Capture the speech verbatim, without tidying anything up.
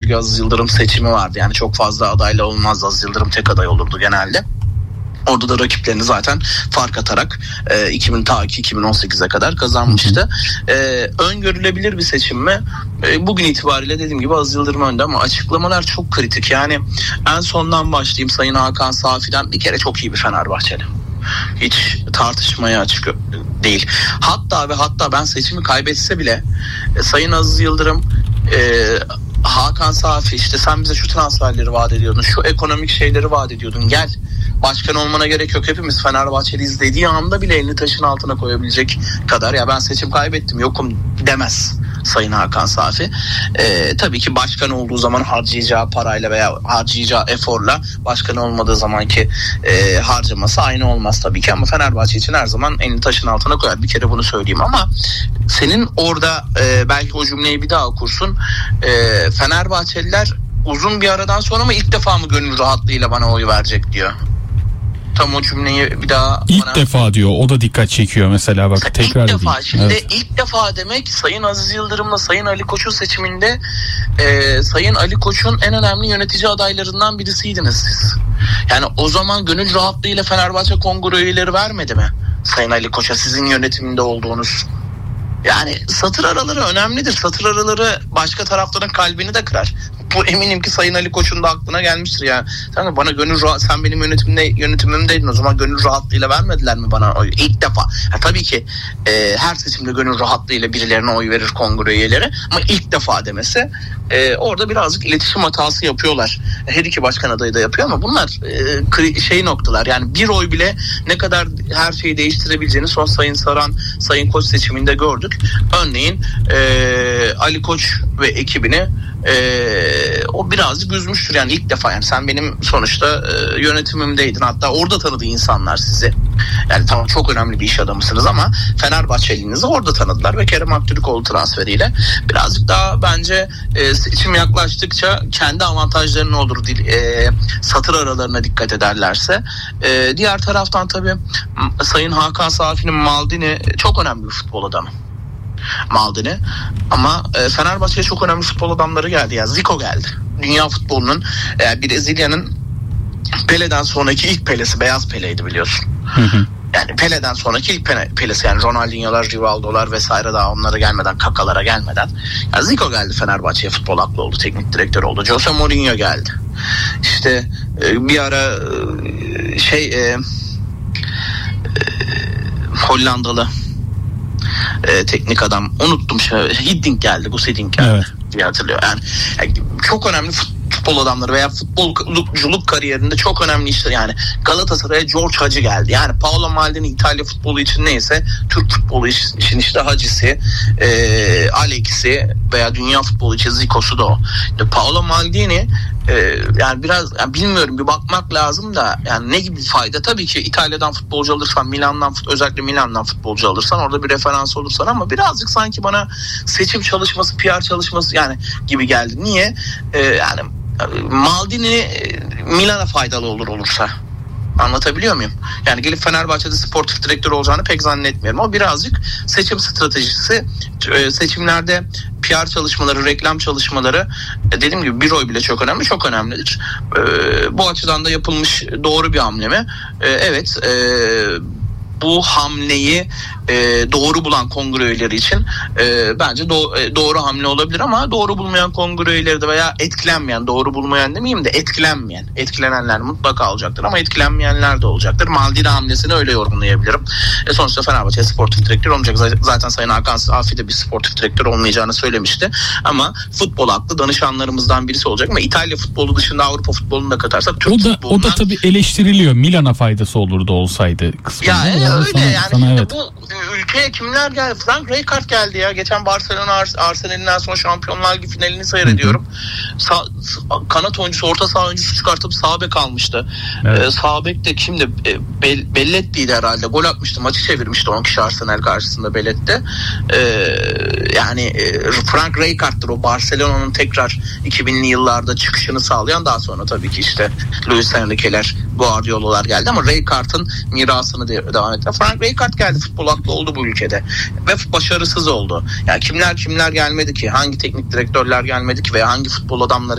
bir Aziz Yıldırım seçimi vardı. Yani çok fazla adayla olmazdı. Aziz Yıldırım tek aday olurdu genelde. Orada da rakiplerini zaten fark atarak e, iki bin ta iki bin on sekize kadar kazanmıştı. E, öngörülebilir bir seçim mi? E, bugün itibariyle dediğim gibi Aziz Yıldırım önde ama açıklamalar çok kritik. Yani en sondan başlayayım. Sayın Hakan Safi'den bir kere çok iyi bir Fenerbahçeli. Hiç tartışmaya açık değil. Hatta ve hatta ben seçimi kaybetse bile e, Sayın Aziz Yıldırım e, Hakan Safi işte sen bize şu transferleri vaat ediyordun, şu ekonomik şeyleri vaat ediyordun, gel başkan olmana gerek yok, hepimiz Fenerbahçeliyiz dediği anda bile elini taşın altına koyabilecek kadar ya ben seçim kaybettim yokum demez Sayın Hakan Safi. Ee, tabii ki başkan olduğu zaman harcayacağı parayla veya harcayacağı eforla başkan olmadığı zamanki e, harcaması aynı olmaz tabii ki ama Fenerbahçe için her zaman elini taşın altına koyar. Bir kere bunu söyleyeyim ama senin orada e, belki o cümleyi bir daha okursun. E, Fenerbahçeliler uzun bir aradan sonra mı ilk defa mı gönül rahatlığıyla bana oy verecek diyor. Tam o cümleyi bir daha ilk bana... defa diyor, o da dikkat çekiyor mesela, bak mesela tekrar ilk defa, edeyim. şimdi Evet. ilk defa demek Sayın Aziz Yıldırım'la Sayın Ali Koç'un seçiminde e, Sayın Ali Koç'un en önemli yönetici adaylarından birisiydiniz siz. Yani o zaman gönül rahatlığıyla Fenerbahçe kongre üyeleri vermedi mi Sayın Ali Koç'a sizin yönetiminde olduğunuz? Yani satır araları önemlidir. Satır araları başka tarafların kalbini de kırar. Bu eminim ki Sayın Ali Koç'un da aklına gelmiştir ya. Sen bana gönül rahat, sen benim yönetimde yönetimimdeydin, o zaman gönül rahatlığıyla vermediler mi bana oy? İlk defa. Ha, tabii ki e, her seçimde gönül rahatlığıyla birilerine oy verir kongre üyeleri ama ilk defa demesi e, orada birazcık iletişim hatası yapıyorlar. Her iki başkan adayı da yapıyor ama bunlar e, şey noktalar. Yani bir oy bile ne kadar her şeyi değiştirebileceğini son Sayın Saran, Sayın Koç seçiminde gördük. Örneğin e, Ali Koç ve ekibini Ee, o birazcık üzmüştür yani ilk defa. Yani sen benim sonuçta e, yönetimimdeydin, hatta orada tanıdı insanlar sizi. Yani tamam çok önemli bir iş adamısınız ama Fenerbahçeliğinizi orada tanıdılar ve Kerem Aktürkoğlu transferiyle birazcık daha bence e, seçim yaklaştıkça kendi avantajları ne olur dil, e, satır aralarına dikkat ederlerse. E, diğer taraftan tabii Sayın Hakan Safi'nin Maldini çok önemli bir futbol adamı. Maldini ama e, Fenerbahçe'ye çok önemli futbol adamları geldi ya. Zico geldi. Dünya futbolunun e, Brezilya'nın Pele'den sonraki ilk Pele'si, beyaz Pele'ydi biliyorsun. Hı hı. Yani Pele'den sonraki ilk Pele, Pele'si yani Ronaldinho'lar, Rivaldo'lar vesaire daha onlara gelmeden, Kaka'lara gelmeden. Yani Zico geldi Fenerbahçe'ye, futbol aklı oldu, teknik direktör oldu. Jose Mourinho geldi. İşte e, bir ara e, şey e, e, Hollandalı E, teknik adam, unuttum şey, Hiddink geldi, Gus Hiddink geldi evet. diye hatırlıyor. Yani, yani çok önemli futbol adamları veya futbolculuk kariyerinde çok önemli işler. Yani Galatasaray'a George Hacı geldi. Yani Paolo Maldini İtalya futbolu için neyse Türk futbolu için işte Hacı'si, e, Alex'i veya dünya futbolu için Zico'su da o. İşte Paolo Maldini e, yani biraz yani bilmiyorum, bir bakmak lazım da yani ne gibi fayda? Tabii ki İtalya'dan futbolcu alırsan, Milan'dan özellikle Milan'dan futbolcu alırsan orada bir referans olursan ama birazcık sanki bana seçim çalışması, P R çalışması yani gibi geldi. Niye? E, yani Maldini Milan'a faydalı olur olursa. Anlatabiliyor muyum? Yani gelip Fenerbahçe'de sportif direktör olacağını pek zannetmiyorum. O birazcık seçim stratejisi, seçimlerde P R çalışmaları, reklam çalışmaları, dediğim gibi bir oy bile çok önemli, çok önemlidir. Bu açıdan da yapılmış doğru bir hamle mi? Evet. Bu hamleyi e, doğru bulan kongre üyeleri için e, bence do- e, doğru hamle olabilir ama doğru bulmayan kongre üyeleri de veya etkilenmeyen, doğru bulmayan demeyeyim de etkilenmeyen, etkilenenler mutlaka olacaktır ama etkilenmeyenler de olacaktır. Maldini hamlesini öyle yorumlayabilirim. E, sonuçta Fenerbahçe sportif direktör olmayacak. Zaten Sayın Hakan Safi de bir sportif direktör olmayacağını söylemişti ama futbol aklı danışanlarımızdan birisi olacak ama İtalya futbolu dışında Avrupa futbolunu da katarsak Türk o da, futbolundan... O da tabii eleştiriliyor. Milan'a faydası olurdu olsaydı kısmında. Ya e, öyle sana, yani sana, işte evet. Bu ülkeye kimler geldi? Frank Rijkaard geldi ya. Geçen Barcelona Ars- Arsenal'in son Şampiyonlar Ligi finalini seyrediyorum. Sa- kanat oyuncusu, orta saha oyuncusu çıkartıp sağ bek almıştı. Evet. Ee, sağ bek de kimdi? E, Be- Belletti'ydi herhalde. Gol atmıştı. Maçı çevirmişti on kişi Arsenal karşısında Belletti. Ee, yani e, Frank Rijkaard'tır o Barcelona'nın tekrar iki binli yıllarda çıkışını sağlayan, daha sonra tabii ki işte Luis Enrique'ler, Guardiola'lar geldi ama Rijkaard'ın mirasını de- devam etti. Frank Rijkaard geldi, futbol aklı oldu bu ülkede ve başarısız oldu. Yani kimler kimler gelmedi ki? Hangi teknik direktörler gelmedi ki veya hangi futbol adamları